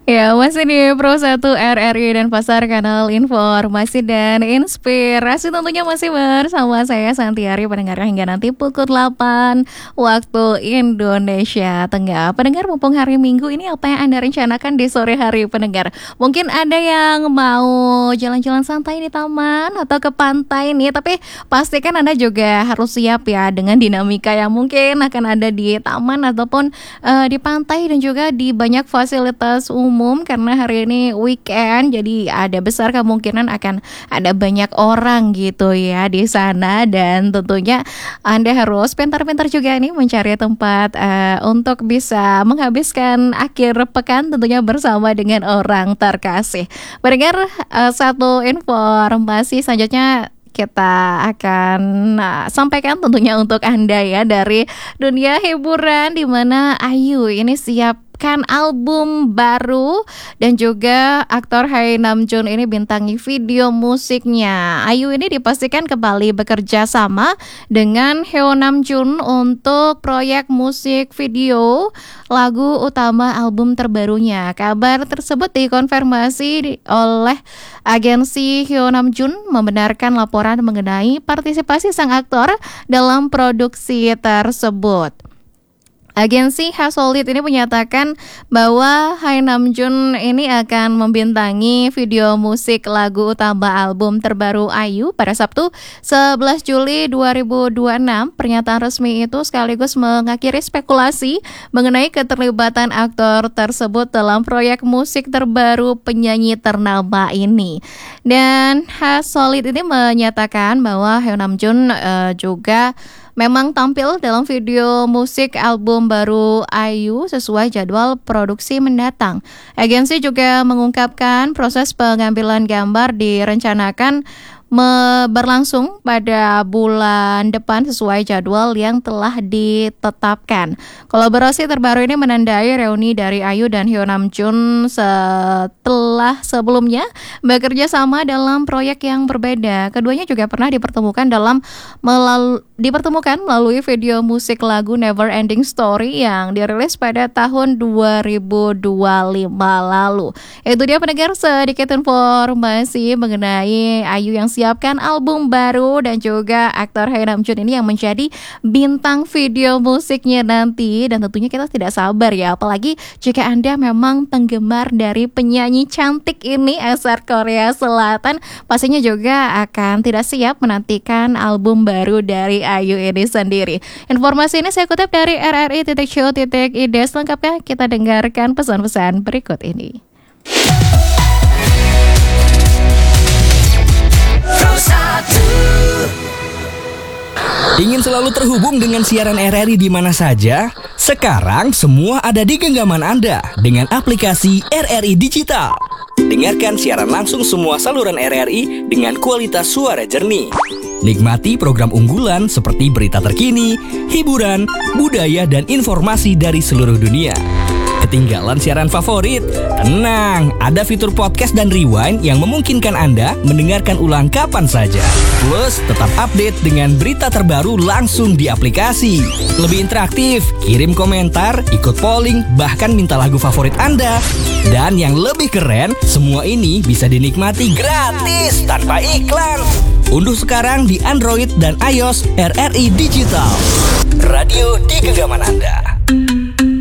Ya, masih di Pro 1 RRI dan Pasar Kanal Informasi dan Inspirasi. Tentunya masih bersama saya Santiari, pendengar hingga nanti pukul 8 waktu Indonesia Tengah. Pendengar, mumpung hari Minggu ini, apa yang Anda rencanakan di sore hari, pendengar? Mungkin ada yang mau jalan-jalan santai di taman atau ke pantai nih, tapi pastikan Anda juga harus siap ya dengan dinamika yang mungkin akan ada di taman ataupun di pantai dan juga di banyak fasilitas umum, karena hari ini weekend, jadi ada besar kemungkinan akan ada banyak orang gitu ya di sana. Dan tentunya Anda harus pintar-pintar juga nih mencari tempat untuk bisa menghabiskan akhir pekan tentunya bersama dengan orang terkasih. Mendengar satu informasi selanjutnya kita akan sampaikan tentunya untuk Anda ya dari dunia hiburan, di mana Ayu ini siapkan album baru dan juga aktor Hai Namjoon ini bintangi video musiknya. Ayu ini dipastikan kembali bekerja sama dengan Heo Namjoon untuk proyek musik video lagu utama album terbarunya. Kabar tersebut dikonfirmasi oleh agensi Heo Namjoon, membenarkan laporan mengenai partisipasi sang aktor dalam produksi tersebut. Agensi Hasolid ini menyatakan bahwa Hai Namjoon ini akan membintangi video musik lagu utama album terbaru Ayu pada Sabtu 11 Juli 2026. Pernyataan resmi itu sekaligus mengakhiri spekulasi mengenai keterlibatan aktor tersebut dalam proyek musik terbaru penyanyi ternama ini. Dan Hasolid ini menyatakan bahwa Hai Namjoon juga memang tampil dalam video musik album baru Ayu sesuai jadwal produksi mendatang. Agensi juga mengungkapkan proses pengambilan gambar direncanakan berlangsung pada bulan depan sesuai jadwal yang telah ditetapkan. Kolaborasi terbaru ini menandai reuni dari Ayu dan Heo Namjoon setelah sebelumnya bekerja sama dalam proyek yang berbeda. Keduanya juga pernah dipertemukan melalui video musik lagu Never Ending Story yang dirilis pada tahun 2025 lalu. Itu dia pendengar sedikit informasi mengenai Ayu yang siapkan album baru dan juga aktor Hai Namjoon ini yang menjadi bintang video musiknya nanti. Dan tentunya kita tidak sabar ya, apalagi jika Anda memang penggemar dari penyanyi cantik ini asal Korea Selatan, pastinya juga akan tidak siap menantikan album baru dari Ayu ini sendiri. Informasi ini saya kutip dari rri.co.id. Selengkapnya kita dengarkan pesan-pesan berikut ini. Ingin selalu terhubung dengan siaran RRI di mana saja? Sekarang semua ada di genggaman Anda dengan aplikasi RRI Digital. Dengarkan siaran langsung semua saluran RRI dengan kualitas suara jernih. Nikmati program unggulan seperti berita terkini, hiburan, budaya, dan informasi dari seluruh dunia. Ketinggalan siaran favorit? Tenang, ada fitur podcast dan rewind yang memungkinkan Anda mendengarkan ulang kapan saja. Plus, tetap update dengan berita terbaru langsung di aplikasi. Lebih interaktif, kirim komentar, ikut polling, bahkan minta lagu favorit Anda. Dan yang lebih keren, semua ini bisa dinikmati gratis tanpa iklan. Unduh sekarang di Android dan iOS RRI Digital. Radio di genggaman Anda.